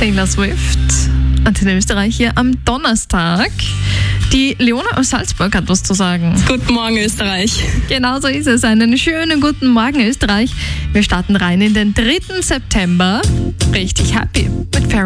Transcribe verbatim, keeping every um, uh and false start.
Taylor Swift. Antenne Österreich hier am Donnerstag. Die Leona aus Salzburg hat was zu sagen. Guten Morgen, Österreich. Genau so ist es. Einen schönen guten Morgen, Österreich. Wir starten rein in den dritten September. Richtig happy mit Pharrell